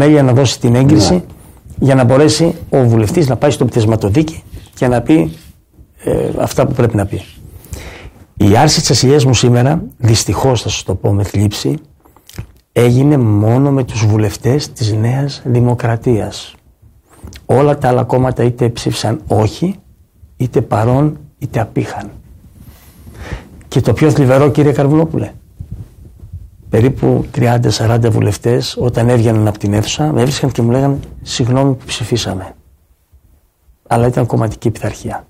Ολομέλεια να δώσει την έγκριση για να μπορέσει ο βουλευτής να πάει στο πτεσματοδίκη και να πει αυτά που πρέπει να πει. Η άρση της ασυλίας μου σήμερα, δυστυχώς θα σας το πω με θλίψη, έγινε μόνο με τους βουλευτές της Νέας Δημοκρατίας. Όλα τα άλλα κόμματα είτε ψήφισαν όχι, είτε παρόν, είτε απήχαν. Και το πιο θλιβερό, κύριε Καρβουνόπουλε, περίπου 30-40 βουλευτές όταν έβγαιναν από την αίθουσα με έβρισκαν και μου λέγανε συγγνώμη που ψηφίσαμε. Αλλά ήταν κομματική πειθαρχία.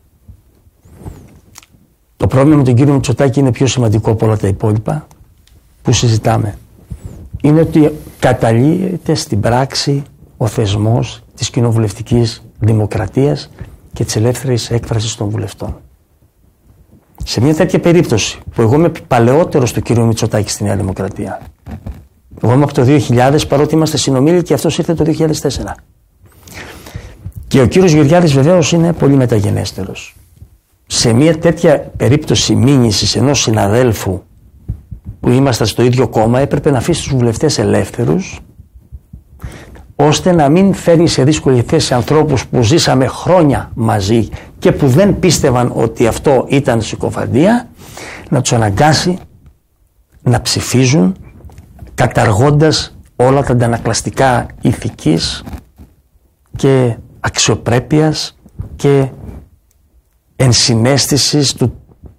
Το πρόβλημα με τον κύριο Μητσοτάκη είναι πιο σημαντικό από όλα τα υπόλοιπα που συζητάμε. Είναι ότι καταλύεται στην πράξη ο θεσμός της κοινοβουλευτικής δημοκρατίας και της ελεύθερης έκφρασης των βουλευτών. Σε μια τέτοια περίπτωση που εγώ είμαι παλαιότερος του κύριου Μητσοτάκη στη Νέα Δημοκρατία, εγώ είμαι από το 2000 παρότι είμαστε συνομήλικοι και αυτός ήρθε το 2004. Και ο κύριος Γεωργιάδης βεβαίως είναι πολύ μεταγενέστερος. Σε μια τέτοια περίπτωση μήνυσης ενός συναδέλφου που ήμασταν στο ίδιο κόμμα έπρεπε να αφήσει τους βουλευτές ελεύθερους ώστε να μην φέρει σε δύσκολη θέση ανθρώπους που ζήσαμε χρόνια μαζί και που δεν πίστευαν ότι αυτό ήταν συκοφαντία, να τους αναγκάσει να ψηφίζουν καταργώντας όλα τα αντανακλαστικά ηθικής και αξιοπρέπειας και ενσυναίσθησης του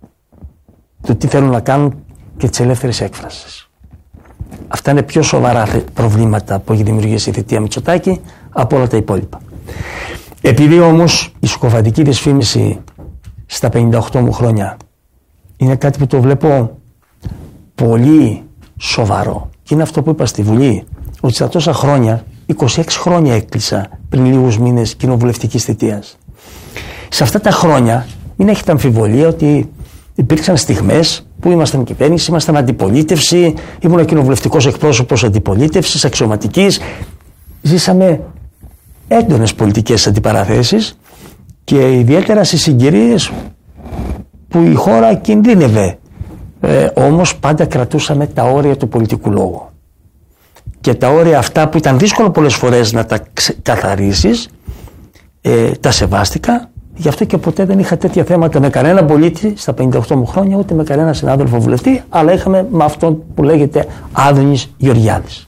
τι θέλουν να κάνουν και της ελεύθερης έκφρασης. Αυτά είναι πιο σοβαρά προβλήματα που έχει δημιουργήσει η θητεία Μητσοτάκη από όλα τα υπόλοιπα. Επειδή όμως η συκοφαντική δυσφήμιση στα 58 μου χρόνια είναι κάτι που το βλέπω πολύ σοβαρό και είναι αυτό που είπα στη Βουλή, ότι στα τόσα χρόνια, 26 χρόνια έκλεισα πριν λίγους μήνες κοινοβουλευτικής θητείας. Σε αυτά τα χρόνια μην έχετε αμφιβολία ότι υπήρξαν στιγμές που ήμασταν κυβέρνηση, ήμασταν αντιπολίτευση, ήμουν κοινοβουλευτικός εκπρόσωπος αντιπολίτευσης, αξιωματικής. Ζήσαμε έντονες πολιτικές αντιπαραθέσεις και ιδιαίτερα στις συγκυρίες που η χώρα κινδύνευε. Όμως πάντα κρατούσαμε τα όρια του πολιτικού λόγου. Και τα όρια αυτά που ήταν δύσκολο πολλές φορές να τα καθαρίσεις, τα σεβάστηκα. Γι' αυτό και ποτέ δεν είχα τέτοια θέματα με κανένα πολίτη στα 58 μου χρόνια, ούτε με κανένα συνάδελφο βουλευτή, αλλά είχαμε με αυτόν που λέγεται Άδωνης Γεωργιάδης.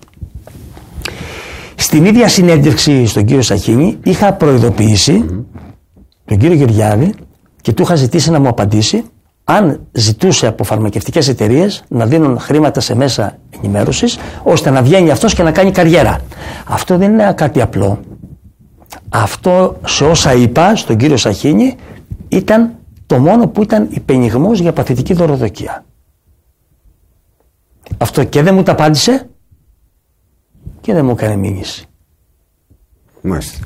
Στην ίδια συνέντευξη στον κύριο Σαχίνη είχα προειδοποιήσει τον κύριο Γεωργιάδη και του είχα ζητήσει να μου απαντήσει αν ζητούσε από φαρμακευτικές εταιρείες να δίνουν χρήματα σε μέσα ενημέρωσης ώστε να βγαίνει αυτός και να κάνει καριέρα. Αυτό δεν είναι κάτι απλό. Αυτό σε όσα είπα στον κύριο Σαχίνη ήταν το μόνο που ήταν υπενιγμός για παθητική δωροδοκία. Αυτό και δεν μου τα απάντησε και δεν μου έκανε μήνυση. Μάλιστα.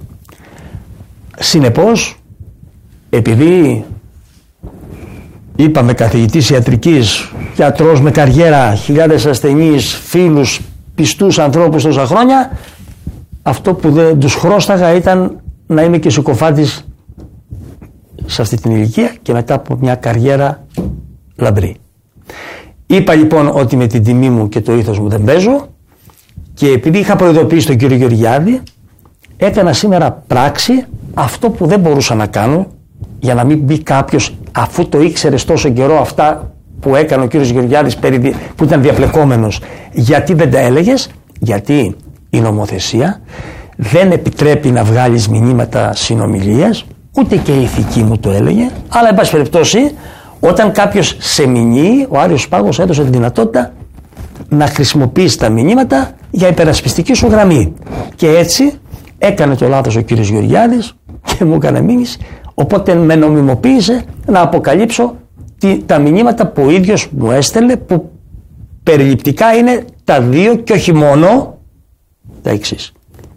Συνεπώς, επειδή είπαμε καθηγητής ιατρικής, γιατρός με καριέρα, χιλιάδες ασθενείς, φίλους, πιστούς ανθρώπους τόσα χρόνια, αυτό που δεν τους χρώσταγα ήταν να είμαι και συκοφάντης σε αυτή την ηλικία και μετά από μια καριέρα λαμπρή. Είπα λοιπόν ότι με την τιμή μου και το ήθος μου δεν παίζω και επειδή είχα προειδοποιήσει τον κύριο Γεωργιάδη, έκανα σήμερα πράξη αυτό που δεν μπορούσα να κάνω για να μην μπει κάποιος, αφού το ήξερες τόσο καιρό αυτά που έκανε ο κύριος Γεωργιάδης που ήταν διαπλεκόμενος, γιατί δεν τα έλεγες? Γιατί η νομοθεσία δεν επιτρέπει να βγάλεις μηνύματα συνομιλίας, ούτε και η ηθική μου το έλεγε, αλλά εν πάση περιπτώσει όταν κάποιος σε μηνύει, ο Άριος Πάγος έδωσε τη δυνατότητα να χρησιμοποιήσει τα μηνύματα για υπερασπιστική σου γραμμή. Και έτσι έκανε το λάθος ο κύριος Γεωργιάδης και μου έκανε μήνυση, οπότε με νομιμοποίησε να αποκαλύψω τα μηνύματα που ο ίδιος μου έστελνε, που περιληπτικά είναι τα δύο και όχι μόνο τα εξής.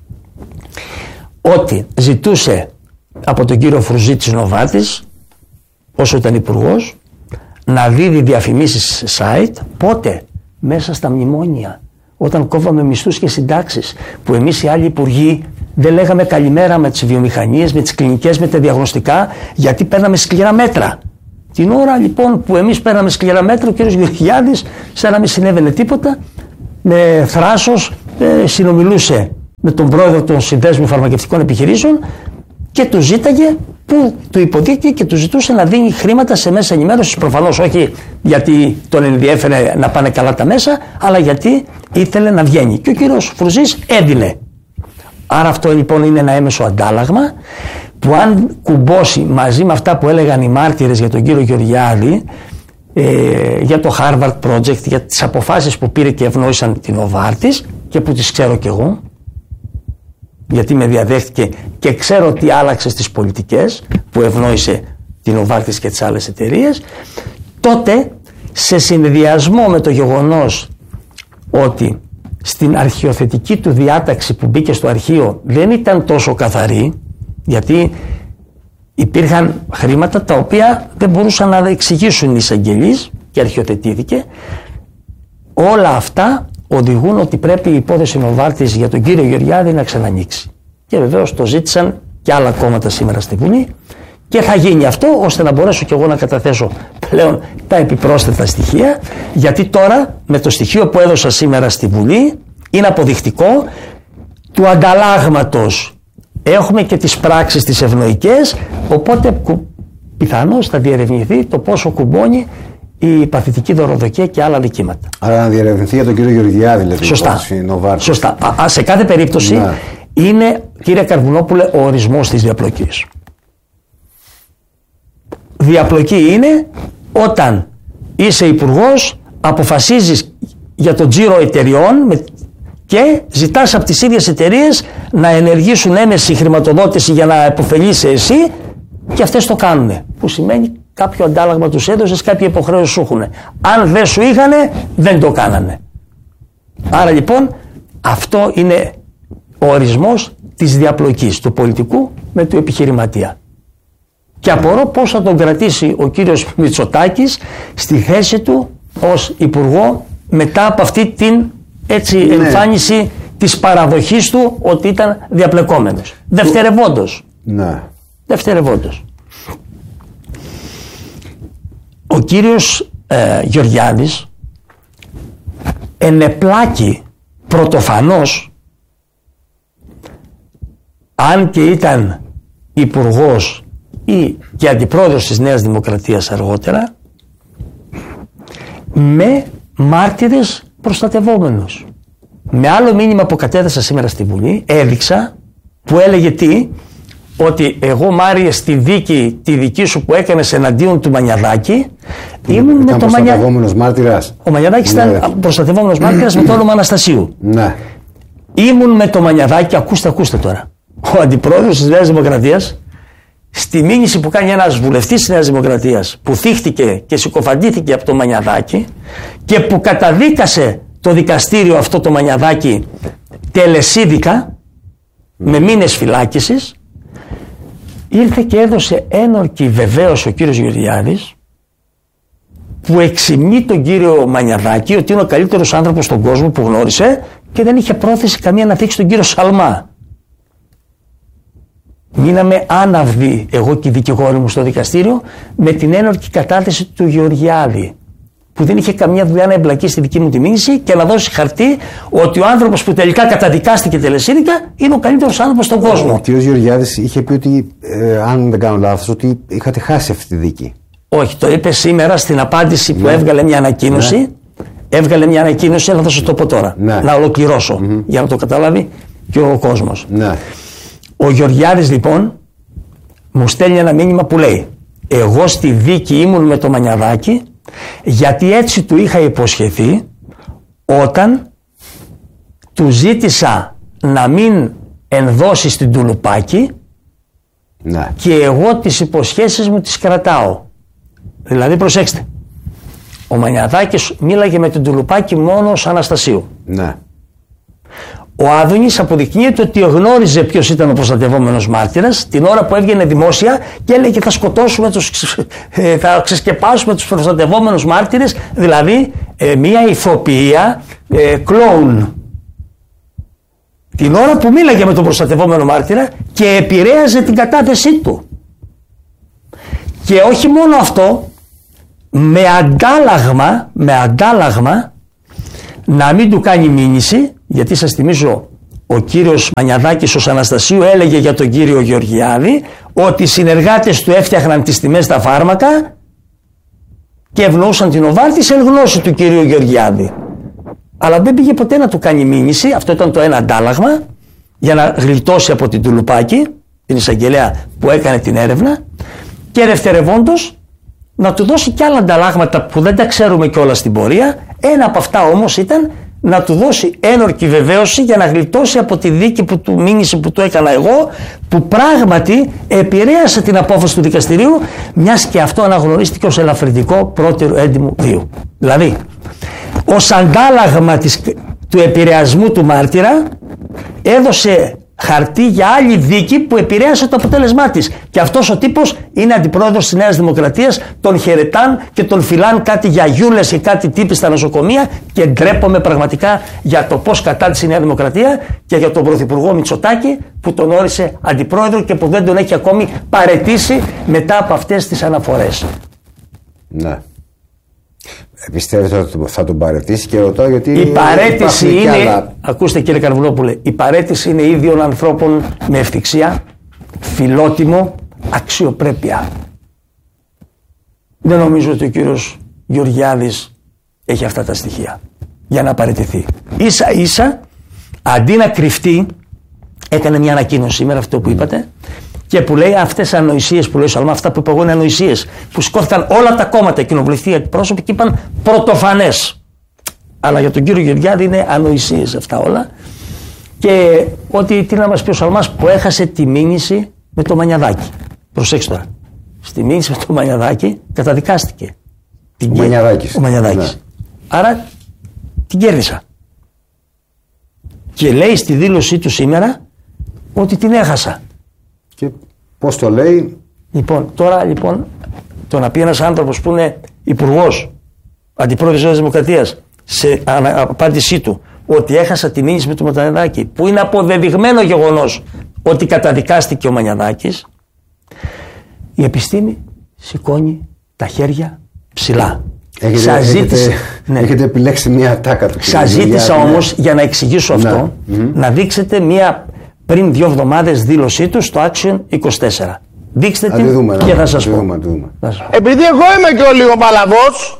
Ότι ζητούσε από τον κύριο Φρουζίτης Νοβάτης, όσο ήταν υπουργός, να δίδει διαφημίσεις σε site, πότε? Μέσα στα μνημόνια, όταν κόβαμε μισθούς και συντάξεις, που εμείς οι άλλοι υπουργοί δεν λέγαμε καλημέρα με τις βιομηχανίες, με τις κλινικές, με τα διαγνωστικά, γιατί παίρναμε σκληρά μέτρα. Την ώρα λοιπόν που εμείς παίρναμε σκληρά μέτρα, ο κύριος Γεωργιάδης, σαν να μην συνέβαινε τίποτα, με θράσος συνομιλούσε με τον πρόεδρο των Συνδέσμων Φαρμακευτικών Επιχειρήσεων και του ζήταγε, που του υποδείχθηκε και του ζητούσε να δίνει χρήματα σε μέσα ενημέρωσης, προφανώς όχι γιατί τον ενδιέφερε να πάνε καλά τα μέσα, αλλά γιατί ήθελε να βγαίνει. Και ο κύριος Φρουζής έδινε. Άρα αυτό λοιπόν είναι ένα έμεσο αντάλλαγμα που αν κουμπώσει μαζί με αυτά που έλεγαν οι μάρτυρες για τον κύριο Γεωργιάδη, για το Harvard Project, για τις αποφάσεις που πήρε και ευνόησαν την Novartis και που τις ξέρω κι εγώ, γιατί με διαδέχτηκε και ξέρω τι άλλαξε στις πολιτικές που ευνόησε την Novartis και τις άλλες εταιρείες, τότε σε συνδυασμό με το γεγονός ότι στην αρχιοθετική του διάταξη που μπήκε στο αρχείο δεν ήταν τόσο καθαρή, γιατί υπήρχαν χρήματα τα οποία δεν μπορούσαν να εξηγήσουν οι εισαγγελείς και αρχιοθετήθηκε, όλα αυτά οδηγούν ότι πρέπει η υπόθεση Novartis για τον κύριο Γεωργιάδη να ξανανοίξει. Και βεβαίως το ζήτησαν και άλλα κόμματα σήμερα στη Βουλή και θα γίνει αυτό ώστε να μπορέσω και εγώ να καταθέσω πλέον τα επιπρόσθετα στοιχεία, γιατί τώρα με το στοιχείο που έδωσα σήμερα στη Βουλή είναι αποδεικτικό του ανταλλάγματος. Έχουμε και τις πράξεις τις ευνοϊκές, οπότε πιθανώς θα διερευνηθεί το πόσο κουμπώνει η παθητική δωροδοκία και άλλα δικήματα. Άρα να διερευνηθεί για τον κύριο Γεωργιάδη, δηλαδή. Σωστά. Σε κάθε περίπτωση είναι, κύριε Καρβουνόπουλε, ο ορισμός της διαπλοκής. Διαπλοκή είναι όταν είσαι υπουργός, αποφασίζεις για τον τζίρο εταιριών και ζητάς από τις ίδιες εταιρείες να ενεργήσουν έμεση χρηματοδότηση για να επωφελείσαι εσύ και αυτές το κάνουν. Που σημαίνει κάποιο αντάλλαγμα τους έδωσες, κάποια υποχρέωση σου έχουν. Αν δεν σου είχανε, δεν το κάνανε. Άρα λοιπόν αυτό είναι ο ορισμός της διαπλοκής του πολιτικού με του επιχειρηματία. Και απορώ πώς θα τον κρατήσει ο κύριος Μητσοτάκης στη θέση του ως υπουργό μετά από αυτή την εμφάνιση της παραδοχής του ότι ήταν διαπλεκόμενος. Δευτερευόντως. Δευτερευόντως. Ο κύριος Γεωργιάδης ενεπλάκη πρωτοφανώς, αν και ήταν υπουργός ή και αντιπρόεδρος της Νέας Δημοκρατίας αργότερα, με μάρτυρες προστατευόμενους. Με άλλο μήνυμα που κατέθεσα σήμερα στη Βουλή έδειξα, που έλεγε τι, ότι εγώ Μάριε στη δίκη τη δική σου που έκανες εναντίον του Μανιαδάκη ήμουν με το προστατευόμενος μάρτυρας. Ο Μανιαδάκης ήταν προστατευόμενος μάρτυρας με το όνομα Αναστασίου. Ναι. Ήμουν με το Μανιαδάκη, ακούστε τώρα, ο αντιπρόεδρος της Νέας Δημοκρατίας, στη μήνυση που κάνει ένας βουλευτής της Νέας Δημοκρατίας που θύχτηκε και συκοφαντήθηκε από το Μανιαδάκη και που καταδίκασε το δικαστήριο αυτό το Μανιαδάκη τελεσίδικα με μήνες φυλάκισης, ήρθε και έδωσε ένορκη βεβαίωση ο κύριος Γεωργιάδης, που εξυμνεί τον κύριο Μανιαδάκη ότι είναι ο καλύτερος άνθρωπος στον κόσμο που γνώρισε και δεν είχε πρόθεση καμία να θίξει τον κύριο Σαλμά. Μείναμε άναυδοι εγώ και οι δικηγόροι μου στο δικαστήριο με την ένορκη κατάθεση του Γεωργιάδη, που δεν είχε καμία δουλειά να εμπλακεί στη δική μου τη μήνυση και να δώσει χαρτί ότι ο άνθρωπος που τελικά καταδικάστηκε τελεσίδικα είναι ο καλύτερος άνθρωπος στον κόσμο. Ο κ. Γεωργιάδης είχε πει ότι, αν δεν κάνω λάθος, ότι είχατε χάσει αυτή τη δίκη. Όχι, το είπε σήμερα στην απάντηση που έβγαλε μια ανακοίνωση. Ναι. Έβγαλε μια ανακοίνωση, αλλά θα σου το πω τώρα. Ναι. Να ολοκληρώσω για να το καταλάβει και ο κόσμος. Ναι. Ο Γεωργιάδης λοιπόν μου στέλνει ένα μήνυμα που λέει: εγώ στη δίκη ήμουν με το Μανιαδάκη γιατί έτσι του είχα υποσχεθεί όταν του ζήτησα να μην ενδώσει στην Τουλουπάκη, ναι, και εγώ τις υποσχέσεις μου τις κρατάω. Δηλαδή προσέξτε, ο Μανιαδάκης μίλαγε με την Τουλουπάκη μόνο ως Αναστασίου. Ναι. Ο Άδωνης αποδεικνύεται ότι γνώριζε ποιος ήταν ο προστατευόμενος μάρτυρας την ώρα που έβγαινε δημόσια και έλεγε θα σκοτώσουμε θα ξεσκεπάσουμε τους προστατευόμενους μάρτυρες, δηλαδή μια ηθοποιία κλόουν. Την ώρα που μίλαγε με τον προστατευόμενο μάρτυρα και επηρέαζε την κατάθεσή του. Και όχι μόνο αυτό, με αντάλλαγμα να μην του κάνει μήνυση, γιατί σας θυμίζω ο κύριος Μανιαδάκης ως Αναστασίου έλεγε για τον κύριο Γεωργιάδη ότι οι συνεργάτες του έφτιαχναν τις τιμές στα φάρμακα και ευνοούσαν την Νοβάρτις εν γνώση του κύριου Γεωργιάδη. Αλλά δεν πήγε ποτέ να του κάνει μήνυση, αυτό ήταν το ένα αντάλλαγμα, για να γλιτώσει από την Τουλουπάκη, την εισαγγελέα που έκανε την έρευνα, και δευτερευόντως να του δώσει κι άλλα ανταλλάγματα που δεν τα ξέρουμε κιόλας στην πορεία. Ένα από αυτά όμως ήταν να του δώσει ένορκη βεβαίωση για να γλιτώσει από τη δίκη που του μήνυση που του έκανα εγώ, που πράγματι επηρέασε την απόφαση του δικαστηρίου, μιας και αυτό αναγνωρίστηκε ως ελαφρυντικό πρώτερου έντιμου βίου. Δηλαδή, ως αντάλλαγμα του επηρεασμού του μάρτυρα έδωσε χαρτί για άλλη δίκη που επηρέασε το αποτέλεσμά της. Και αυτός ο τύπος είναι αντιπρόεδρος της Νέας Δημοκρατίας, τον χαιρετάν και τον φυλάν κάτι για γιούλες και κάτι τύποι στα νοσοκομεία, και ντρέπομαι πραγματικά για το πώς κατάτησε η Νέα Δημοκρατία και για τον Πρωθυπουργό Μητσοτάκη που τον όρισε αντιπρόεδρο και που δεν τον έχει ακόμη παραιτήσει μετά από αυτές τις αναφορές. Ναι. Πιστεύετε ότι θα τον παραιτήσει? Και ρωτάω γιατί η παραίτηση είναι, ακούστε κύριε Καρβουλόπουλε, η παραίτηση είναι ίδιων ανθρώπων με ευθυξία, φιλότιμο, αξιοπρέπεια. Δεν νομίζω ότι ο κύριος Γεωργιάδης έχει αυτά τα στοιχεία για να παραιτηθεί. Ίσα ίσα, αντί να κρυφτεί, έκανε μια ανακοίνωση σήμερα, αυτό που είπατε, και που λέει αυτές τις ανοησίες που λέει ο Σαλμά, αυτά που είπα εγώ είναι ανοησίες, που σηκώθηκαν όλα τα κόμματα, οι κοινοβουλευτικοί εκπρόσωποι, και είπαν πρωτοφανές. Αλλά για τον κύριο Γεωργιάδη είναι ανοησίες αυτά όλα. Και ότι τι να μας πει ο Σαλμάς, που έχασε τη μήνυση με το Μανιαδάκη. Προσέξτε τώρα. Στη μήνυση με το Μανιαδάκη καταδικάστηκε. Ο Μανιαδάκης. Ναι. Άρα την κέρδισα. Και λέει στη δήλωσή του σήμερα ότι την έχασα. Και πώς το λέει? Τώρα το να πει ένας άνθρωπος που είναι υπουργός, αντιπρόεδρος της Δημοκρατίας, σε απάντησή του ότι έχασα τη μήνυση με το Μανιαδάκη, που είναι αποδεδειγμένο γεγονός ότι καταδικάστηκε ο Μανιαδάκης, η επιστήμη σηκώνει τα χέρια ψηλά. Έχετε επιλέξει μια ατάκα του. Σας ζήτησα όμως για να εξηγήσω αυτό, να δείξετε μια πριν 2 εβδομάδες δήλωσή του στο Action 24. Δείξτε την και θα σας πω. Επειδή εγώ είμαι και ο λίγο παλαβός.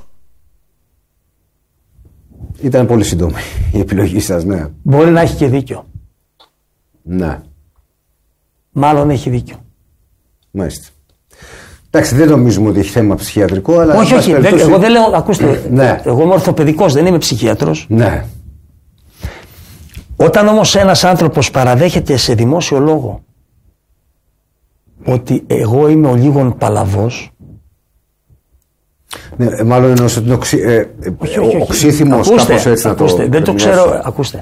Ήταν πολύ σύντομη η επιλογή σας, ναι. Μπορεί να έχει και δίκιο. Ναι. Μάλλον έχει δίκιο. Μάλιστα. Εντάξει, δεν νομίζουμε ότι έχει θέμα ψυχιατρικό, αλλά... Όχι, εγώ δεν λέω, ακούστε, ναι. Εγώ είμαι ορθοπαιδικός, δεν είμαι ψυχίατρος. Ναι. Όταν όμως ένας άνθρωπος παραδέχεται σε δημόσιο λόγο ότι εγώ είμαι ο λίγον παλαβός... Ναι, μάλλον εννοώ ότι είναι οξύθυμος, κάπως έτσι να το... Δεν το ξέρω, ακούστε.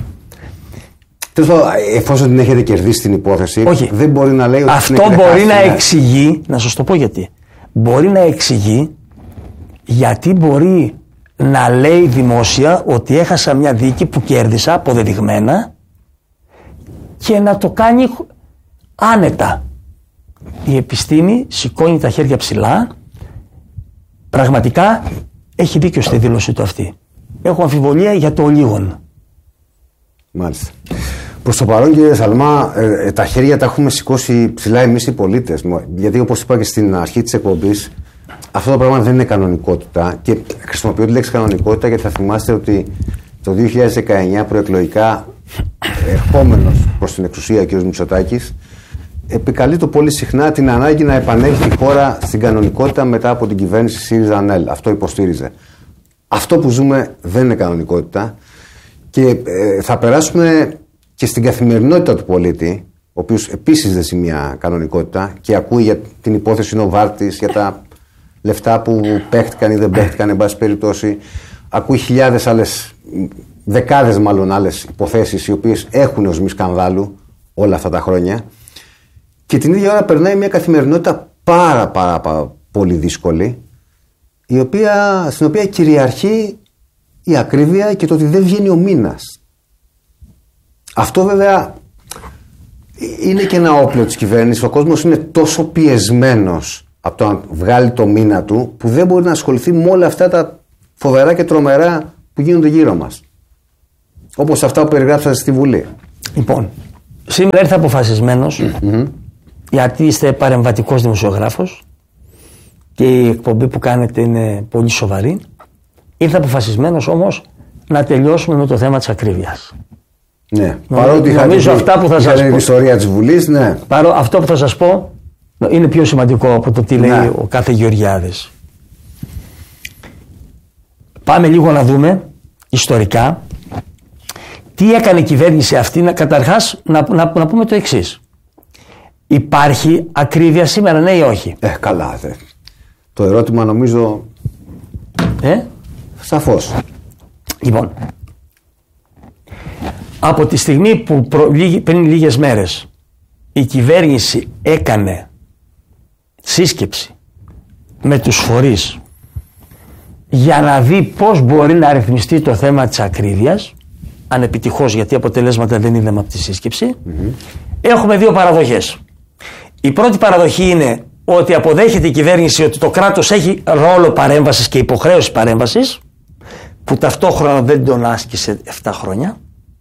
Εφόσον την έχετε κερδίσει την υπόθεση, δεν μπορεί να λέει ότι... Αυτό μπορεί να εξηγεί, να σας το πω γιατί. Μπορεί να εξηγεί γιατί μπορεί να λέει δημόσια ότι έχασα μια δίκη που κέρδισα αποδεδειγμένα και να το κάνει άνετα. Η επιστήμη σηκώνει τα χέρια ψηλά. Πραγματικά έχει δίκιο στη δήλωσή του αυτή. Έχω αμφιβολία για το ολίγον. Μάλιστα. Προς το παρόν, κύριε Σαλμά, τα χέρια τα έχουμε σηκώσει ψηλά εμείς οι πολίτες. Γιατί, όπως είπα και στην αρχή της εκπομπής, αυτό το πράγμα δεν είναι κανονικότητα. Και χρησιμοποιώ τη λέξη κανονικότητα γιατί θα θυμάστε ότι το 2019 προεκλογικά, ερχόμενος προς την εξουσία ο κ. Μητσοτάκης, επικαλείται πολύ συχνά την ανάγκη να επανέλθει η χώρα στην κανονικότητα μετά από την κυβέρνηση ΣΥΡΙΖΑ-ΑΝΕΛ. Αυτό υποστήριζε. Αυτό που ζούμε δεν είναι κανονικότητα. Και θα περάσουμε και στην καθημερινότητα του πολίτη, ο οποίος επίσης δεν ζει μια κανονικότητα και ακούει για την υπόθεση Νοβάρτις, για τα λεφτά που παίχτηκαν ή δεν παίχτηκαν, εν πάση περιπτώσει. Ακούει χιλιάδες άλλες, δεκάδες μάλλον άλλες υποθέσεις, οι οποίες έχουν ως μη σκανδάλου όλα αυτά τα χρόνια. Και την ίδια ώρα περνάει μια καθημερινότητα πάρα πολύ δύσκολη, στην οποία κυριαρχεί η ακρίβεια και το ότι δεν βγαίνει ο μήνας. Αυτό βέβαια είναι και ένα όπλο της κυβέρνησης. Ο κόσμος είναι τόσο πιεσμένος από το να βγάλει το μήνα του, που δεν μπορεί να ασχοληθεί με όλα αυτά τα φοβερά και τρομερά που γίνονται γύρω μας. Όπως αυτά που περιγράψατε στη Βουλή. Λοιπόν, σήμερα ήρθα αποφασισμένος, γιατί είστε παρεμβατικός δημοσιογράφος και η εκπομπή που κάνετε είναι πολύ σοβαρή. Ήρθα αποφασισμένος όμως να τελειώσουμε με το θέμα της ακρίβειας. Ναι, παρότι νομίζω αυτά που θα σας πω. Την ιστορία της Βουλής, ναι. Αυτό που θα σας πω είναι πιο σημαντικό από το τι λέει ο κάθε Γεωργιάδης. Πάμε λίγο να δούμε ιστορικά τι έκανε η κυβέρνηση αυτή. Καταρχάς να πούμε το εξής. Υπάρχει ακρίβεια σήμερα, ναι ή όχι? Καλά. Το ερώτημα νομίζω σαφώς. Λοιπόν, από τη στιγμή που πριν λίγες μέρες η κυβέρνηση έκανε σύσκεψη με τους φορείς για να δει πώς μπορεί να ρυθμιστεί το θέμα της ακρίβειας, ανεπιτυχώς γιατί αποτελέσματα δεν είδαμε από τη σύσκεψη, έχουμε δύο παραδοχές. Η πρώτη παραδοχή είναι ότι αποδέχεται η κυβέρνηση ότι το κράτος έχει ρόλο παρέμβασης και υποχρέωση παρέμβασης, που ταυτόχρονα δεν τον άσκησε 7 χρόνια.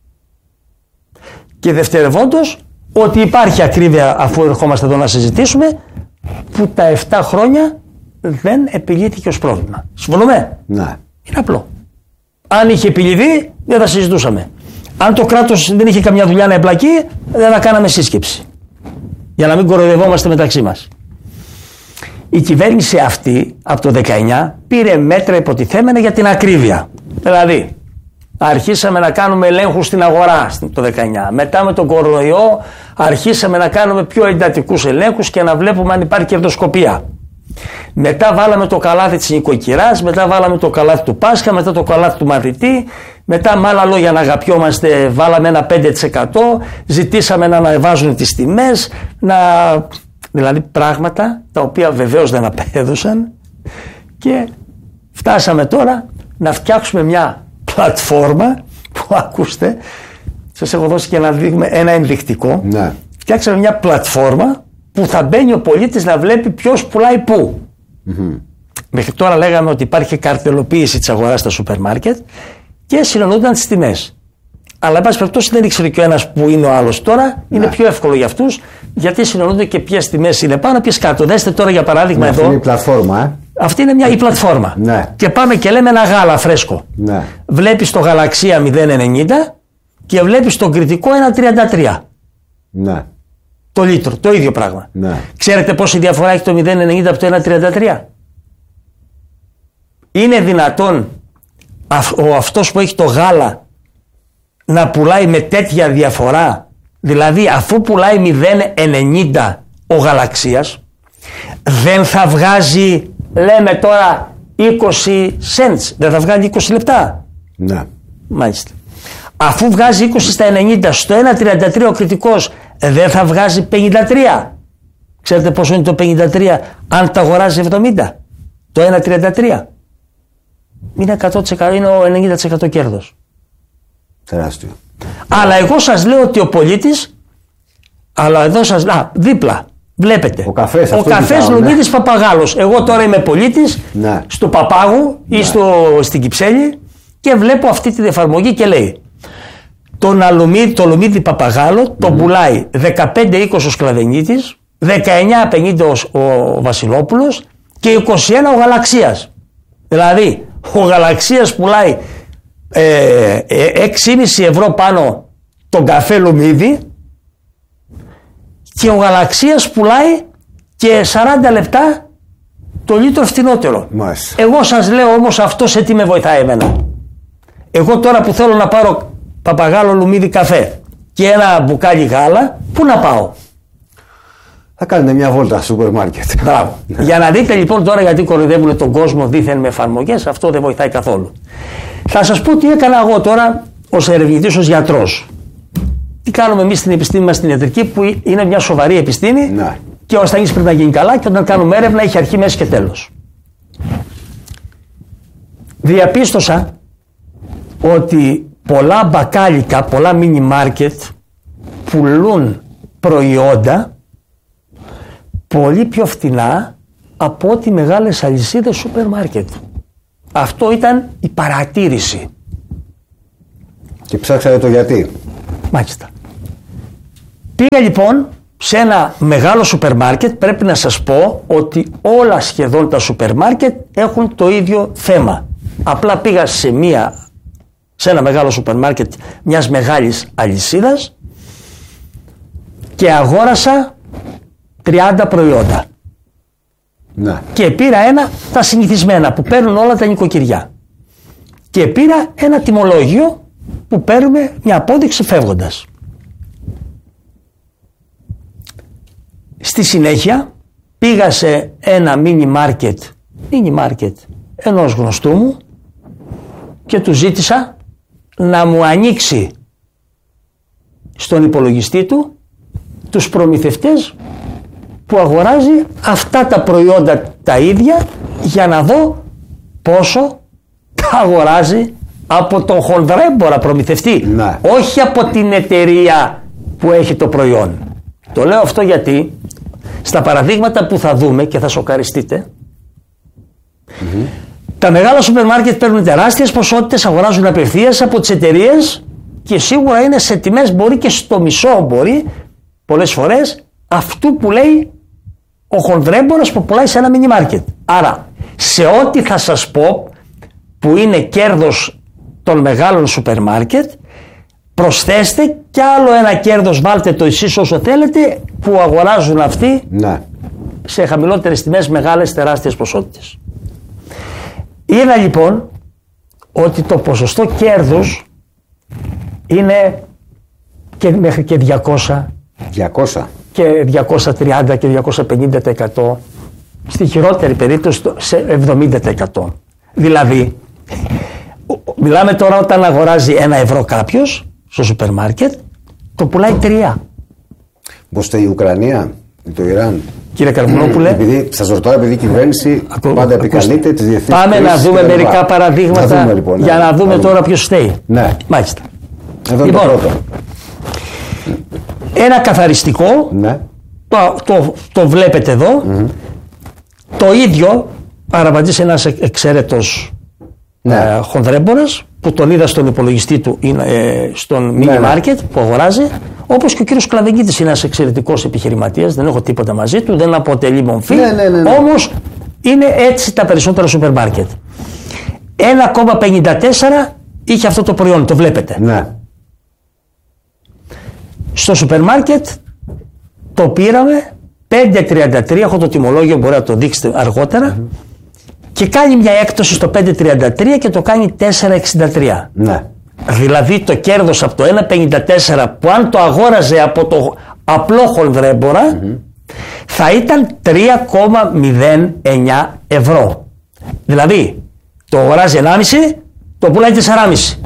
Και δευτερευόντως ότι υπάρχει ακρίβεια, αφού ερχόμαστε εδώ να συζητήσουμε, που τα 7 χρόνια δεν επιλύθηκε ως πρόβλημα. Συμφωνούμε? Ναι. Είναι απλό. Αν είχε επιλυθεί, δεν θα συζητούσαμε. Αν το κράτος δεν είχε καμιά δουλειά να εμπλακεί, δεν θα κάναμε σύσκεψη. Για να μην κοροϊδευόμαστε μεταξύ μας. Η κυβέρνηση αυτή από το 19 πήρε μέτρα υποτιθέμενα για την ακρίβεια. Δηλαδή, αρχίσαμε να κάνουμε ελέγχους στην αγορά το 19. Μετά με τον κορονοϊό αρχίσαμε να κάνουμε πιο εντατικούς ελέγχους και να βλέπουμε αν υπάρχει κερδοσκοπία. Μετά βάλαμε το καλάθι της νοικοκυράς, μετά βάλαμε το καλάθι του Πάσχα, μετά το καλάθι του μαθητή, μετά με άλλα λόγια να αγαπιόμαστε βάλαμε ένα 5%, ζητήσαμε να ανεβάζουν τις τιμές, δηλαδή πράγματα τα οποία βεβαίως δεν απέδωσαν, και φτάσαμε τώρα να φτιάξουμε μια πλατφόρμα που, ακούστε, σας έχω δώσει και ένα ενδεικτικό. Ναι. Φτιάξαμε μια πλατφόρμα που θα μπαίνει ο πολίτης να βλέπει ποιος πουλάει πού. Μέχρι τώρα λέγαμε ότι υπάρχει καρτελοποίηση της αγοράς στα σούπερ μάρκετ και συνεννοούνταν τις τιμές. Αλλά εν πάση περιπτώσει δεν ήξερε και ο ένας που είναι ο άλλος. Τώρα είναι πιο εύκολο για αυτούς, γιατί συνεννοούνται και ποιες τιμές είναι πάνω, ποιες κάτω. Δέστε τώρα για παράδειγμα εδώ. Αυτή είναι η πλατφόρμα. Αυτή είναι η πλατφόρμα. Ναι. Και πάμε και λέμε ένα γάλα φρέσκο. Ναι. Βλέπεις το γαλαξία 0,90 και βλέπεις το κριτικό 1,33. Ναι. Το λίτρο, το ίδιο πράγμα. Ναι. Ξέρετε πόση διαφορά έχει το 0,90 από το 1,33? Είναι δυνατόν αυτός που έχει το γάλα να πουλάει με τέτοια διαφορά? Δηλαδή αφού πουλάει 0,90 ο γαλαξίας, δεν θα βγάζει, λέμε τώρα, 20 cents, δεν θα βγάλει 20 λεπτά? Ναι. Μάλιστα. Αφού βγάζει 20 στα 90, στο 1,33 ο κριτικός δεν θα βγάζει 53? Ξέρετε πόσο είναι το 53 αν τα αγοράζει 70? Το 1,33 είναι 100%, είναι ο 90% κέρδος. Τεράστιο. Αλλά εγώ σας λέω ότι ο πολίτης, αλλά εδώ σας λέω, δίπλα βλέπετε, ο καφές Λουμίδης Παπαγάλος. Εγώ τώρα είμαι πολίτης, ναι, στο Παπάγου ή στην Κυψέλη, και βλέπω αυτή την εφαρμογή και λέει το Λουμίδη Παπαγάλο τον πουλάει 15-20 ο Σκλαβενίτης, 19-50 ο Βασιλόπουλος και 21 ο Γαλαξίας. Δηλαδή ο Γαλαξίας πουλάει 6,5 ευρώ πάνω τον καφέ Λουμίδη και ο Γαλαξίας πουλάει και 40 λεπτά το λίτρο φτηνότερο. Μάλιστα. Εγώ σας λέω όμως αυτό σε τι με βοηθάει εμένα. Εγώ τώρα που θέλω να πάρω Παπαγάλο Λουμίδη καφέ και ένα μπουκάλι γάλα, πού να πάω? Θα κάνετε μια βόλτα στο σούπερ μάρκετ. Μπράβο. Για να δείτε λοιπόν τώρα γιατί κοροϊδεύουν τον κόσμο δήθεν με εφαρμογές, αυτό δεν βοηθάει καθόλου. Θα σας πω τι έκανα εγώ τώρα ως ερευνητής, ως γιατρός. Τι κάνουμε εμείς στην επιστήμη μας, στην ιατρική, που είναι μια σοβαρή επιστήμη, ναι, και ο ασθενής πρέπει να γίνει καλά, και όταν κάνουμε έρευνα έχει αρχή, μέση και τέλος. Διαπίστωσα ότι πολλά μπακάλικα, πολλά μίνι μάρκετ πουλούν προϊόντα πολύ πιο φτηνά από ό,τι μεγάλες αλυσίδες σούπερ μάρκετ. Αυτό ήταν η παρατήρηση. Και ψάξατε το γιατί? Μάλιστα. Πήγα λοιπόν σε ένα μεγάλο σούπερ μάρκετ. Πρέπει να σας πω ότι όλα σχεδόν τα σούπερ μάρκετ έχουν το ίδιο θέμα. Απλά πήγα σε ένα μεγάλο σούπερ μάρκετ μιας μεγάλης αλυσίδας και αγόρασα 30 προϊόντα. Ναι. Και πήρα τα συνηθισμένα που παίρνουν όλα τα νοικοκυριά. Και πήρα ένα τιμολόγιο που παίρνουμε μια απόδειξη φεύγοντας. Στη συνέχεια πήγα σε ένα μίνι μάρκετ ενός γνωστού μου και του ζήτησα να μου ανοίξει στον υπολογιστή του τους προμηθευτές που αγοράζει αυτά τα προϊόντα τα ίδια, για να δω πόσο τα αγοράζει από τον χονδρέμπορα προμηθευτή. Ναι. Όχι από την εταιρεία που έχει το προϊόν. Το λέω αυτό γιατί στα παραδείγματα που θα δούμε και θα σοκαριστείτε, τα μεγάλα σούπερ μάρκετ παίρνουν τεράστιες ποσότητες, αγοράζουν απευθείας από τις εταιρείες και σίγουρα είναι σε τιμές, μπορεί και στο μισό, μπορεί πολλές φορές αυτού που λέει ο χονδρέμπορας που πουλάει σε ένα μίνι μάρκετ. Άρα σε ό,τι θα σας πω που είναι κέρδος των μεγάλων σούπερ μάρκετ, προσθέστε κι άλλο ένα κέρδος, βάλτε το εσείς όσο θέλετε, που αγοράζουν αυτοί σε χαμηλότερες τιμές μεγάλες τεράστιες ποσότητες. Είδα λοιπόν ότι το ποσοστό κέρδους είναι και μέχρι και 200 και 230 και 250%, στη χειρότερη περίπτωση σε 70%. Δηλαδή μιλάμε τώρα όταν αγοράζει €1 κάποιος στο σούπερ μάρκετ, το πουλάει 3. Πώς η Ουκρανία, το Ιράν. Κύριε Καρβουνόπουλε, σας ρωτάω επειδή η κυβέρνηση πάντα επικαλείται τις διεθνείς. Πάμε να δούμε μερικά παραδείγματα λοιπόν, για να δούμε τώρα ποιος φταίει. Ναι. Μάλιστα. Εδώ λοιπόν, το πρώτο. Ένα καθαριστικό, το βλέπετε εδώ, το ίδιο παραβατής ένας εξαίρετος χονδρέμπορας που τον είδα στον υπολογιστή του στον μίνι μάρκετ που αγοράζει, όπως και ο κύριος Κλαβεγγίτης είναι ένας εξαιρετικός επιχειρηματίας, δεν έχω τίποτα μαζί του, δεν αποτελεί μομφή, όμως είναι έτσι τα περισσότερα σούπερ μάρκετ. 1,54 είχε αυτό το προϊόν, το βλέπετε. Ναι. Στο σούπερ μάρκετ το πήραμε 5,33, έχω το τιμολόγιο, μπορεί να το δείξετε αργότερα, και κάνει μια έκπτωση στο 5,33 και το κάνει 4,63. Ναι. Δηλαδή το κέρδος από το 1,54 που αν το αγόραζε από το απλό χονδρέμπορα θα ήταν 3,09 ευρώ. Δηλαδή το αγοράζει 1,5, το πουλάει 4,5.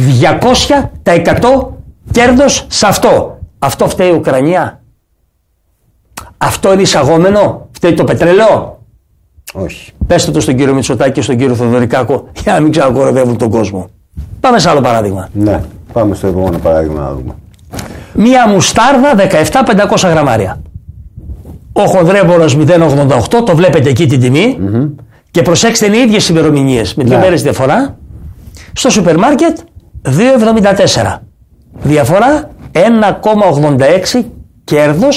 200% κέρδος σε αυτό. Αυτό φταίει η Ουκρανία? Αυτό είναι εισαγόμενο? Φταίει το πετρέλαιο? Όχι. Πέστε το στον κύριο Μητσοτάκη και στον κύριο Θοδωρικάκο για να μην ξανακοροδεύουν τον κόσμο. Πάμε σε άλλο παράδειγμα. Ναι, πάμε στο επόμενο παράδειγμα να δούμε. Μία μουστάρδα 17.500 γραμμάρια. Ο χονδρέμπορος 0,88, το βλέπετε εκεί την τιμή. Και προσέξτε, είναι οι ίδιες ημερομηνίες με 2 μέρες διαφορά. Στο σούπερ μάρκετ 2,74. Διαφορά 1,86 κέρδος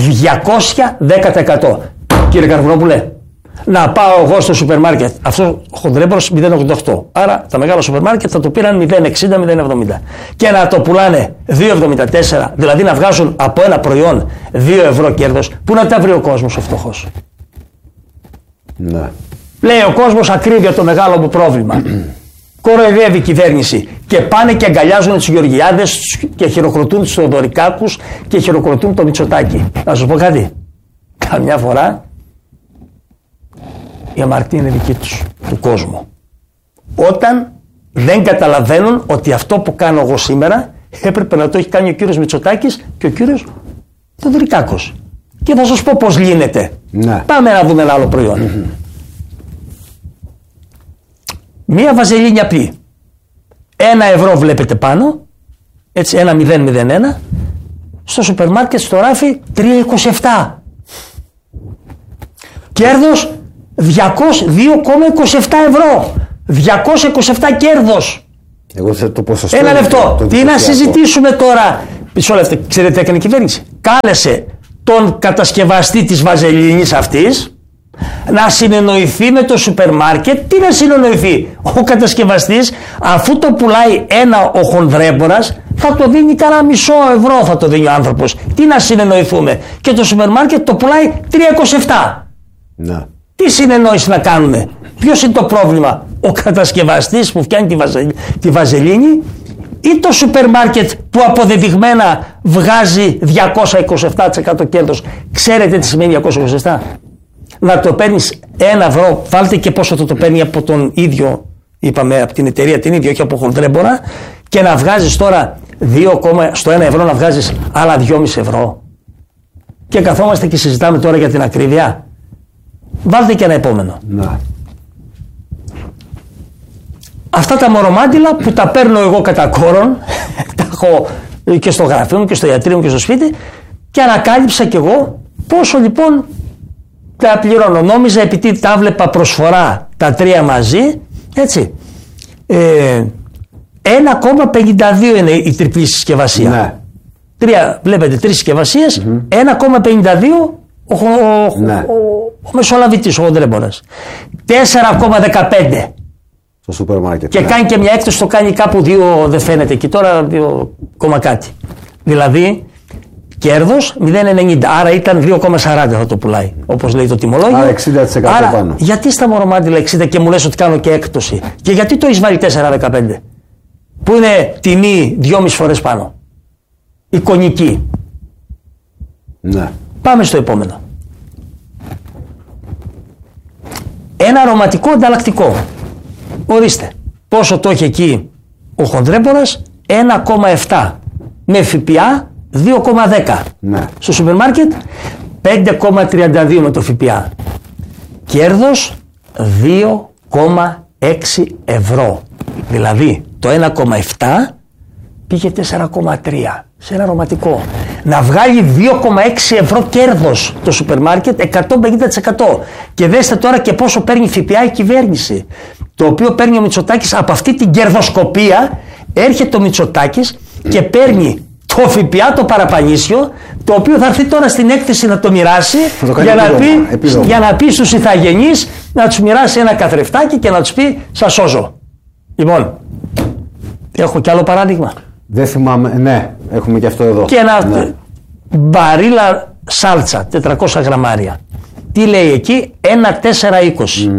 210%. Κύριε Καρβουνόπουλε, να πάω εγώ στο σούπερ μάρκετ, αυτό ο χονδρέμπορος 0,88. Άρα τα μεγάλα σούπερ μάρκετ θα το πήραν 0,60-0,70. Και να το πουλάνε 2,74, δηλαδή να βγάζουν από ένα προϊόν 2 ευρώ κέρδος, που να τα βρει ο κόσμος ο φτωχός? Ναι. Λέει ο κόσμος ακρίβεια το μεγάλο μου πρόβλημα. Κοροϊδεύει η κυβέρνηση και πάνε και αγκαλιάζουν τους Γεωργιάδες και χειροκροτούν τους Θεοδωρικάκους και χειροκροτούν το Μητσοτάκη. Να σας πω κάτι. Καμιά φορά η αμαρτία είναι δική τους, του κόσμου. Όταν δεν καταλαβαίνουν ότι αυτό που κάνω εγώ σήμερα έπρεπε να το έχει κάνει ο κύριος Μητσοτάκης και ο κύριος Θεοδωρικάκος. Και θα σας πω πώς λύνεται. Ναι. Πάμε να δούμε ένα άλλο προϊόν. Μία βαζελίνη απλή. 1 ευρώ βλέπετε πάνω, έτσι 1,001. Στο σούπερ μάρκετ στο ράφι 3,27. Κέρδος 2,27 ευρώ. 227 κέρδος. Εγώ θέλω το ποσοστό. Ένα λεπτό. Τι να συζητήσουμε τώρα? Μισό λεπτό. Ξέρετε τι έκανε η κυβέρνηση? κάλεσε τον κατασκευαστή της βαζελίνης αυτής να συνεννοηθεί με το σούπερ μάρκετ. Τι να συνεννοηθεί? Ο κατασκευαστής, αφού το πουλάει ένα ο χονδρέμπορας, θα το δίνει κανένα μισό ευρώ, θα το δίνει ο άνθρωπος. Τι να συνεννοηθούμε? Και το σούπερ μάρκετ το πουλάει 3,27. Ναι. Τι συνεννόηση να κάνουμε? Ποιος είναι το πρόβλημα? Ο κατασκευαστής που φτιάχνει τη βαζελίνη ή το σούπερ μάρκετ που αποδεδειγμένα βγάζει 227% κέρδος? Ξέρετε τι σημαίνει 227? Να το παίρνεις 1 ευρώ, βάλτε και πόσο το παίρνει από τον ίδιο, είπαμε, από την εταιρεία την ίδια, όχι από χονδρέμπορα, και να βγάζεις τώρα στο 1 ευρώ να βγάζεις άλλα 2,5 ευρώ. Και καθόμαστε και συζητάμε τώρα για την ακρίβεια. Βάλτε και ένα επόμενο. Να. Αυτά τα μορομάντιλα που τα παίρνω εγώ κατά κόρον, τα έχω και στο γραφείο μου και στο ιατρείο μου και στο σπίτι, και ανακάλυψα κι εγώ πόσο λοιπόν τα πληρώνω. Νόμιζα, επειδή τα βλέπα προσφορά τα 3 μαζί, έτσι, 1,52 είναι η τριπλή συσκευασία. Ναι. Βλέπετε 3 συσκευασίες, 1,52 ο μεσολαβητής, ο χονδρέμπορας. 4,15 στο σούπερ μάρκετ. Και κάνει και μια έκπτωση, το κάνει κάπου 2, δεν φαίνεται, και τώρα 2, κάτι. Δηλαδή κέρδος 0,90. Άρα ήταν 2,40 θα το πουλάει, όπως λέει το τιμολόγιο. Άρα 60% άρα, πάνω. γιατί στα μορομάντιλα 60 και μου λες ότι κάνω και έκπτωση? Και γιατί το έχεις βάλει 4,15 που είναι τιμή 2,5 φορές πάνω? Εικονική. Ναι. Πάμε στο επόμενο. Ένα αρωματικό ανταλλακτικό. Ορίστε. Πόσο το έχει εκεί ο χονδρέμπορας? 1,7 με ΦΠΑ 2,10. Ναι. Στο σούπερ μάρκετ 5,32 με το ΦΠΑ. Κέρδος 2,6 ευρώ. Δηλαδή το 1,7 πήγε 4,3 σε ένα αρωματικό. Να βγάλει 2,6 ευρώ κέρδος το σούπερ μάρκετ, 150%. Και δέστε τώρα και πόσο παίρνει ΦΠΑ η κυβέρνηση, το οποίο παίρνει ο Μητσοτάκης από αυτή την κερδοσκοπία. Έρχεται ο Μητσοτάκης και παίρνει το ΦΠΑ, το παραπανίσιο, το οποίο θα έρθει τώρα στην έκθεση να το μοιράσει για να πει στους ηθαγενείς, να τους μοιράσει ένα καθρεφτάκι και να τους πει σας σώζω. Λοιπόν, έχω κι άλλο παράδειγμα. Δεν θυμάμαι, ναι, έχουμε και αυτό εδώ. Και ένα ναι. μπαρίλα σάλτσα, 400 γραμμάρια. Τι λέει εκεί? 1,420.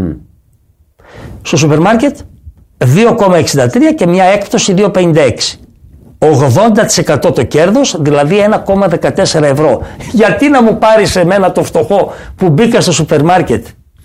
Στο σούπερ μάρκετ 2,63 και μια έκπτωση 2,56. 80% το κέρδος, δηλαδή 1,14 ευρώ. Γιατί να μου πάρεις εμένα το φτωχό που μπήκα στο σούπερ μάρκετ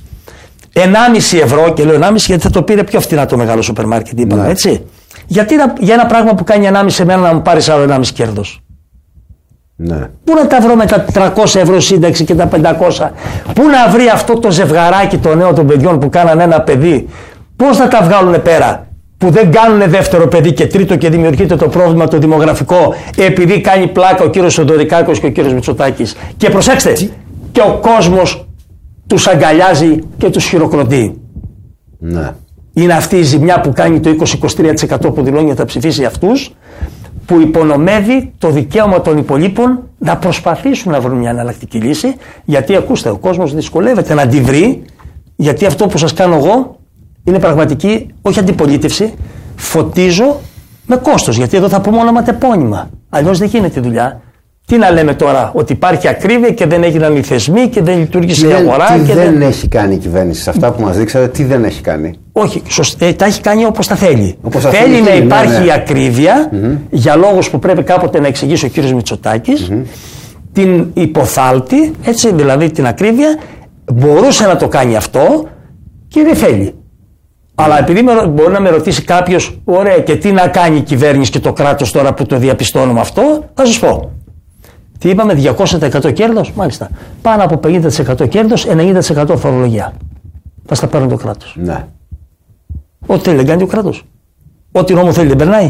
1,5 ευρώ, και λέω 1,5 γιατί θα το πήρε πιο φθηνά το μεγάλο σούπερ μάρκετ, είπαμε, ναι. Έτσι. Γιατί για ένα πράγμα που κάνει 1,5 εμένα να μου πάρεις άλλο 1,5 κέρδος? Ναι. Πού να τα βρω με τα 300 ευρώ σύνταξη και τα 500? Πού να βρει αυτό το ζευγαράκι το νέο των παιδιών που κάνανε ένα παιδί? Πώς θα τα βγάλουν πέρα? Που δεν κάνουν δεύτερο παιδί και τρίτο και δημιουργείται το πρόβλημα το δημογραφικό, επειδή κάνει πλάκα ο κύριος Σοντορικάκος και ο κύριος Μητσοτάκης. Και προσέξτε, και ο κόσμος τους αγκαλιάζει και τους χειροκροτεί. Ναι. Είναι αυτή η ζημιά που κάνει το 20-23% που δηλώνει ότι θα ψηφίσει αυτούς, που υπονομεύει το δικαίωμα των υπολείπων να προσπαθήσουν να βρουν μια εναλλακτική λύση. Γιατί ακούστε, ο κόσμος δυσκολεύεται να τη βρει, γιατί αυτό που σας κάνω εγώ είναι πραγματική, όχι αντιπολίτευση, φωτίζω με κόστος. Γιατί εδώ θα πούμε όνομα τεπώνυμα. Αλλιώς δεν γίνεται η δουλειά. Τι να λέμε τώρα, ότι υπάρχει ακρίβεια και δεν έγιναν οι θεσμοί και δεν λειτουργήσε η αγορά? Τι δεν έχει κάνει η κυβέρνηση σε αυτά που μας δείξατε, τι δεν έχει κάνει? Όχι, τα έχει κάνει όπως τα θέλει. Θέλει να υπάρχει ακρίβεια για λόγους που πρέπει κάποτε να εξηγήσει ο κύριος Μητσοτάκης. Την υποθάλτη, έτσι, δηλαδή την ακρίβεια, μπορούσε να το κάνει αυτό και δεν θέλει. Αλλά επειδή μπορεί να με ρωτήσει κάποιος, ωραία, και τι να κάνει η κυβέρνηση και το κράτος τώρα που το διαπιστώνουμε αυτό, θα σας πω. Τι είπαμε, 200% κέρδος, μάλιστα. Πάνω από 50% κέρδος, 90% φορολογία. Θα στα παίρνει το κράτος. Ναι. Ό,τι θέλει δεν κάνει το κράτος. Ό,τι νόμο θέλει δεν περνάει.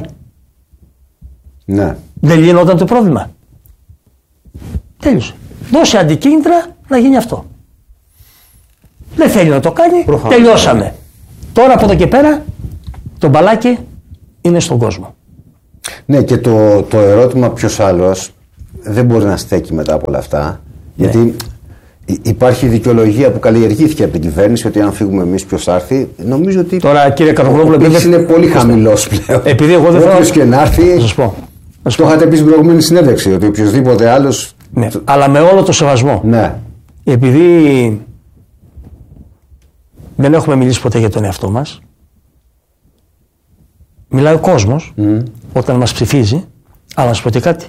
Ναι. Δεν λύνονταν το πρόβλημα. Τέλειωσε. Δώσε αντικίνητρα να γίνει αυτό. Δεν θέλει να το κάνει, προφανώς. Τελειώσαμε. Τώρα από εδώ και πέρα το μπαλάκι είναι στον κόσμο. Ναι, και το ερώτημα ποιος άλλος, δεν μπορεί να στέκει μετά από όλα αυτά. Γιατί υπάρχει δικαιολογία που καλλιεργήθηκε από την κυβέρνηση ότι αν φύγουμε εμείς, ποιος θα έρθει. Νομίζω ότι. Τώρα, κύριε Καρποπούλου, επειδή είναι πολύ χαμηλός πλέον. Επειδή εγώ δεν θέλω. Όποιος και να έρθει. Θα σας πω. Το είχατε πει στην προηγούμενη συνέντευξη ότι οποιοδήποτε άλλος. Ναι, αλλά με όλο το σεβασμό. Ναι. Επειδή δεν έχουμε μιλήσει ποτέ για τον εαυτό μας, μιλάει ο κόσμος όταν μας ψηφίζει, αλλά να σου πω και κάτι.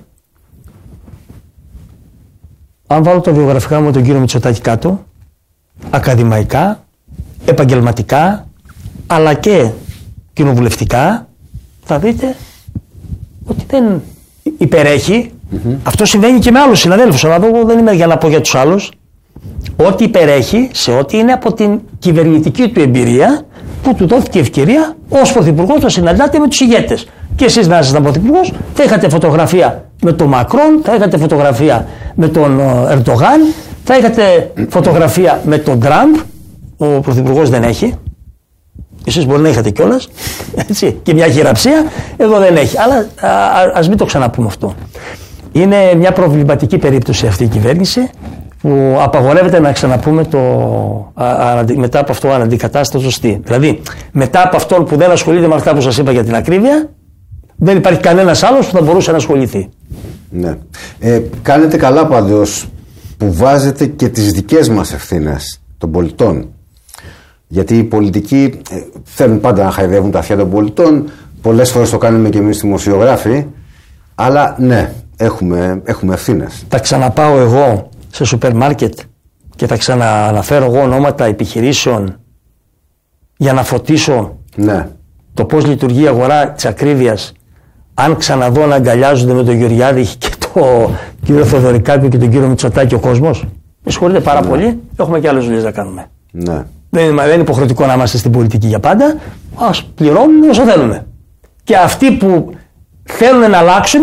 Αν βάλω τα βιογραφικά μου με τον κύριο Μητσοτάκη κάτω, ακαδημαϊκά, επαγγελματικά, αλλά και κοινοβουλευτικά, θα δείτε ότι δεν υπερέχει. Αυτό συμβαίνει και με άλλους συναδέλφους, αλλά εγώ δεν είμαι για να πω για τους άλλους. Ότι υπερέχει σε ό,τι είναι από την κυβερνητική του εμπειρία που του δόθηκε ευκαιρία ως πρωθυπουργός να συναντάτε με τους ηγέτες. Και εσείς να ήσασταν πρωθυπουργός, θα είχατε φωτογραφία με τον Μακρόν, θα είχατε φωτογραφία με τον Ερντογάν, θα είχατε φωτογραφία με τον Τραμπ. Ο πρωθυπουργός δεν έχει. Εσείς μπορεί να είχατε κιόλας. Και μια χειραψία. Εδώ δεν έχει. Αλλά ας μην το ξαναπούμε αυτό. Είναι μια προβληματική περίπτωση αυτή η κυβέρνηση, που απαγορεύεται να ξαναπούμε μετά από αυτό αναντικατάστατο σωστή. Δηλαδή, μετά από αυτόν που δεν ασχολείται με αυτά που σας είπα για την ακρίβεια, δεν υπάρχει κανένας άλλος που θα μπορούσε να ασχοληθεί. Ναι. Κάνετε καλά πάντως που βάζετε και τις δικές μας ευθύνες των πολιτών. Γιατί οι πολιτικοί θέλουν πάντα να χαϊδεύουν τα αυτιά των πολιτών. Πολλές φορές το κάνουμε και εμείς δημοσιογράφοι. Αλλά ναι, έχουμε ευθύνες. Θα ξαναπάω εγώ σε σούπερ μάρκετ και θα ξανααναφέρω εγώ ονόματα επιχειρήσεων για να φωτίσω το πώς λειτουργεί η αγορά της ακρίβειας, αν ξαναδώ να αγκαλιάζονται με τον Γεωργιάδη και τον κύριο Θεοδωρικάκη και τον κύριο Μητσοτάκη ο κόσμος. Με συγχωρείτε πάρα πολύ, έχουμε και άλλες δουλειές να κάνουμε. Ναι. Δεν είναι υποχρεωτικό να είμαστε στην πολιτική για πάντα. Ας πληρώνουμε όσο θέλουμε. Και αυτοί που θέλουν να αλλάξουν,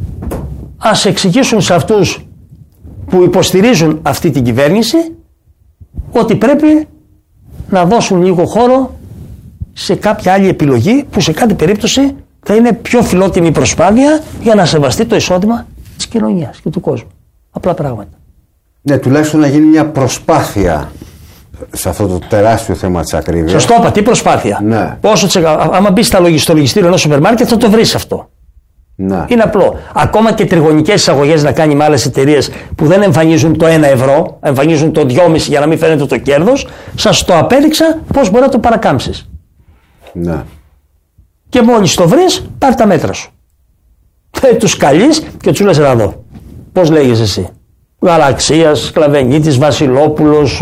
ας εξηγήσουν σε αυτούς που υποστηρίζουν αυτή την κυβέρνηση ότι πρέπει να δώσουν λίγο χώρο σε κάποια άλλη επιλογή που σε κάθε περίπτωση θα είναι πιο φιλότιμη προσπάθεια για να σεβαστεί το εισόδημα της κοινωνίας και του κόσμου. Απλά πράγματα. Ναι, τουλάχιστον να γίνει μια προσπάθεια σε αυτό το τεράστιο θέμα της ακρίβειας. Σωστό, είπα, τι προσπάθεια. Ναι. Άμα μπεις στο λογιστήριο ενός σούπερ μάρκετ θα το βρεις αυτό. Ναι. Είναι απλό. Ακόμα και τριγωνικές εισαγωγές να κάνει με άλλες εταιρείες που δεν εμφανίζουν το 1 ευρώ, εμφανίζουν το 2,5 για να μην φαίνεται το κέρδος, σας το απέδειξα πώς μπορεί να το παρακάμψεις. Ναι. Και μόλις το βρεις, πάρ' τα μέτρα σου. Τους καλείς και τους λες εδώ. Πώς λέγεις εσύ? Γαλαξίας, Κλαβενίτης, Βασιλόπουλος,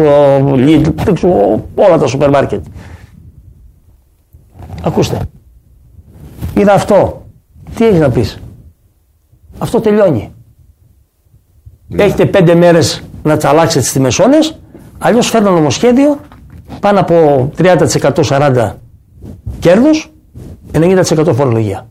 όλα τα σούπερ μάρκετ. Ακούστε. Είδα αυτό. Τι έχεις να πεις? Αυτό τελειώνει. Έχετε 5 μέρες να τσαλάξετε τις τιμές όλες, αλλιώς φέρνω νομοσχέδιο πάνω από 30% 40% κέρδος, 90% φορολογία.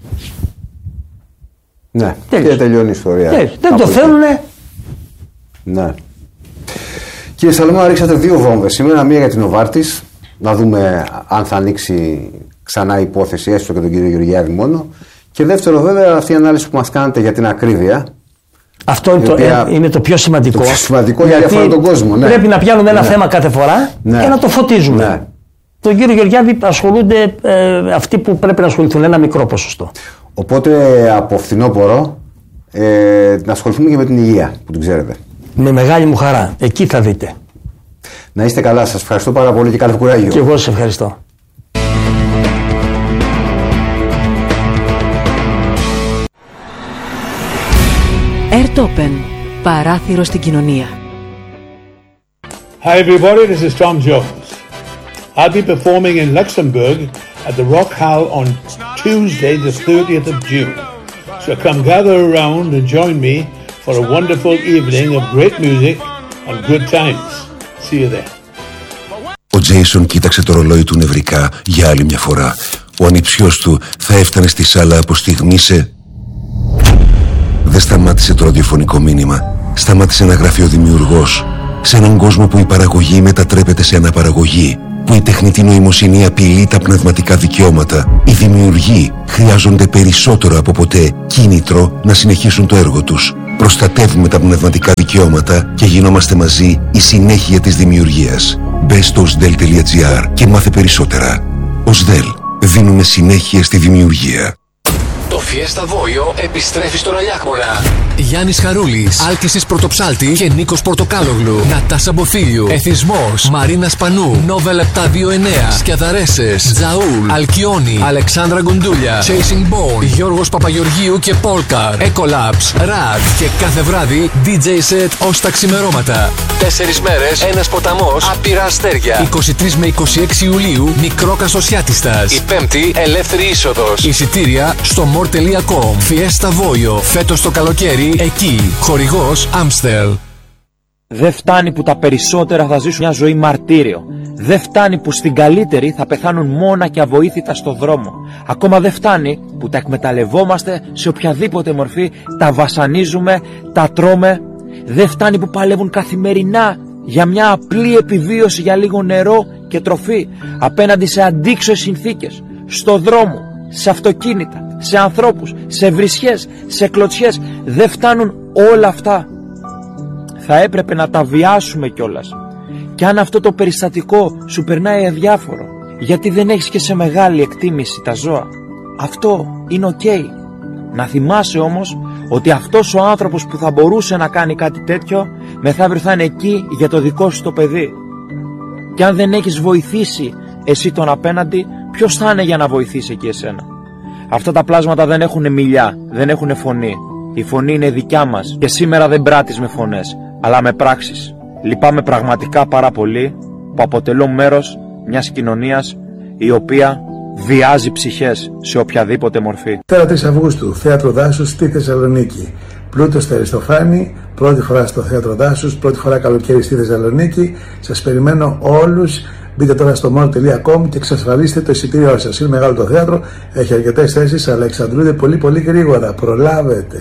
Ναι, και τελειώνει η ιστορία. Δεν το θέλουνε. Ναι. Κύριε Σαλαμά, ρίξατε 2 βόμβες σήμερα, μία για την Νοβάρτης, να δούμε αν θα ανοίξει ξανά η υπόθεση, έστω και τον κύριο Γεωργιάδη μόνο. Και δεύτερο, βέβαια, αυτή η ανάλυση που μας κάνετε για την ακρίβεια. Αυτό είναι το πιο σημαντικό. Το πιο σημαντικό γιατί αφορά τον κόσμο. Ναι. Πρέπει να πιάνουμε ένα θέμα κάθε φορά και να το φωτίζουμε. Ναι. Τον κύριο Γεωργιάδη ασχολούνται αυτοί που πρέπει να ασχοληθούν, ένα μικρό ποσοστό. Οπότε από φθινόπωρο να ασχοληθούμε και με την υγεία, που την ξέρετε. Με μεγάλη μου χαρά. Εκεί θα δείτε. Να είστε καλά. Σας ευχαριστώ πάρα πολύ και καλό κουράγιο. Και εγώ σας ευχαριστώ. Airtopen. Παράθυρο στην κοινωνία. Hi everybody, this is Tom Jones. I'll be performing in Luxembourg at the Rock Hall on Tuesday the 30th of June. So come gather around and join me for a wonderful evening of great music and good times. See you there. Ο Τζέισον κοίταξε το ρολόι του νευρικά για άλλη μια φορά. Ο ανιψιός του θα έφτανε στη σάλα από στιγμή σε... Δεν σταμάτησε το ραδιοφωνικό μήνυμα. Σταμάτησε να γράφει ο δημιουργός. Σε έναν κόσμο που η παραγωγή μετατρέπεται σε αναπαραγωγή, που η τεχνητή νοημοσύνη απειλεί τα πνευματικά δικαιώματα, οι δημιουργοί χρειάζονται περισσότερο από ποτέ κίνητρο να συνεχίσουν το έργο τους. προστατεύουμε τα πνευματικά δικαιώματα και γινόμαστε μαζί η συνέχεια της δημιουργίας. Μπες στο osdel.gr και μάθε περισσότερα. Osdel. Δίνουμε συνέχεια στη δημιουργία. Το Fiesta Voio επιστρέφει στον Αλιάκμονα. Γιάννης Χαρούλης, Άλκησης Πρωτοψάλτη και Νίκος Πορτοκάλογλου. Νατάσα Μποθίλιου, Εθισμός, Μαρίνα Σπανού, Νόβελ 729, Σκιαδαρέσες, Τζαούλ, Αλκιόνι, Αλεξάνδρα Γκουντούλια, Chasing Bone, Γιώργος Παπαγεωργίου και Πόλκαρ, Ecolabs, Ρad και κάθε βράδυ DJ set ως τα ξημερώματα. 4 μέρες, ένας ποταμός, άπειρα αστέρια. 23 με 26 Ιουλίου, μικρό Κασοσιάτιστας. Η 5η, ελεύθερη είσοδος. Εισιτήρια στο more.com. Fiesta Voio, φέτος το καλοκαίρι, εκεί. Χορηγός Amstel. Δεν φτάνει που τα περισσότερα θα ζήσουν μια ζωή μαρτύριο. Δεν φτάνει που στην καλύτερη θα πεθάνουν μόνα και αβοήθητα στο δρόμο. Ακόμα δεν φτάνει που τα εκμεταλλευόμαστε σε οποιαδήποτε μορφή, τα βασανίζουμε, τα τρώμε. Δεν φτάνει που παλεύουν καθημερινά για μια απλή επιβίωση, για λίγο νερό και τροφή, απέναντι σε αντίξωες συνθήκες, στο δρόμο, σε αυτοκίνητα, σε ανθρώπους, σε βρισιές, σε κλωτσιές. Δεν φτάνουν όλα αυτά. Θα έπρεπε να τα βιάσουμε κιόλας. Και αν αυτό το περιστατικό σου περνάει αδιάφορο, γιατί δεν έχεις και σε μεγάλη εκτίμηση τα ζώα, αυτό είναι οκ. Να θυμάσαι όμως ότι αυτός ο άνθρωπος που θα μπορούσε να κάνει κάτι τέτοιο, μεθαύριο θα είναι εκεί για το δικό σου το παιδί. Και αν δεν έχεις βοηθήσει εσύ τον απέναντι, ποιος θα είναι για να βοηθήσει εκεί εσένα? Αυτά τα πλάσματα δεν έχουν μιλιά, δεν έχουν φωνή. Η φωνή είναι δικιά μας και σήμερα δεν πράττεις με φωνές, αλλά με πράξεις. Λυπάμαι πραγματικά πάρα πολύ που αποτελώ μέρος μιας κοινωνίας η οποία βιάζει ψυχές σε οποιαδήποτε μορφή. Τώρα 3 Αυγούστου, Θέατρο Δάσους στη Θεσσαλονίκη. Πλούτος στο Αριστοφάνη, πρώτη φορά στο Θέατρο Δάσους, πρώτη φορά καλοκαίρι στη Θεσσαλονίκη. Σας περιμένω όλους. Μπείτε τώρα στο more.com και εξασφαλίστε το εισιτήριό σας. Είναι μεγάλο το θέατρο, έχει αρκετές θέσεις, αλλά εξαντλούνται πολύ γρήγορα. Προλάβετε.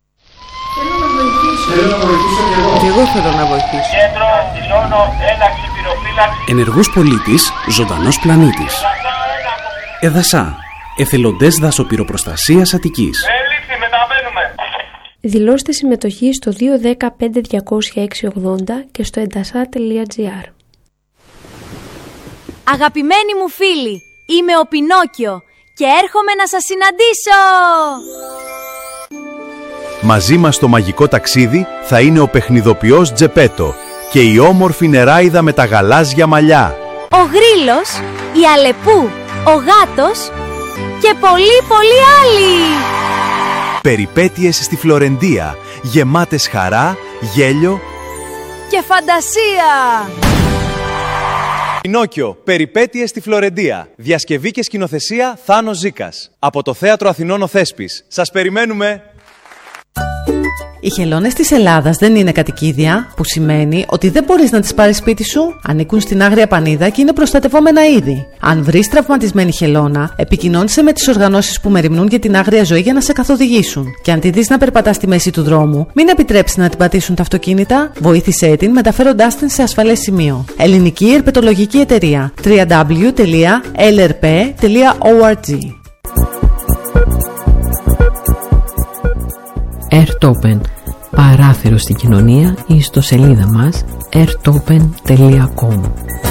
Θέλω να βοηθήσω και εγώ. Και εγώ θέλω να βοηθήσω. Κέντρο δηλώνω ένταξη πυροφύλαξη. Ενεργός πολίτης, ζωντανός πλανήτης. ΕΔΑΣΑ, εθελοντές δασοπυροπροστασίας Αττικής. Έληψη, μεταβαίνουμε. Δηλώστε συμμετοχή στο 210-5-200-680 και στο edasa.gr. Αγαπημένοι μου φίλοι, είμαι ο Πινόκιο και έρχομαι να σας συναντήσω! Μαζί μας στο μαγικό ταξίδι θα είναι ο παιχνιδοποιός Τζεπέτο και η όμορφη νεράιδα με τα γαλάζια μαλλιά. Ο Γρίλος, η Αλεπού, ο Γάτος και πολλοί άλλοι! Περιπέτειες στη Φλωρεντία, γεμάτες χαρά, γέλιο και φαντασία! Πινόκιο, περιπέτειες στη Φλωρεντία. Διασκευή και σκηνοθεσία Θάνος Ζήκας. Από το Θέατρο Αθηνών ο Θέσπης. Σας περιμένουμε! Οι χελώνες της Ελλάδας δεν είναι κατοικίδια, που σημαίνει ότι δεν μπορείς να τις πάρεις σπίτι σου. Ανήκουν στην Άγρια Πανίδα και είναι προστατευόμενα είδη. Αν βρεις τραυματισμένη χελώνα, επικοινώνησε με τις οργανώσεις που μεριμνούν για την άγρια ζωή για να σε καθοδηγήσουν. Και αν τη δεις να περπατά στη μέση του δρόμου, μην επιτρέψεις να την πατήσουν τα αυτοκίνητα, βοήθησέ την μεταφέροντάς την σε ασφαλές σημείο. Ελληνική Ερπετολογική Εταιρεία. www.lrp.org. Airtopen, παράθυρο στην κοινωνία, ή στο σελίδα μας airtopen.com.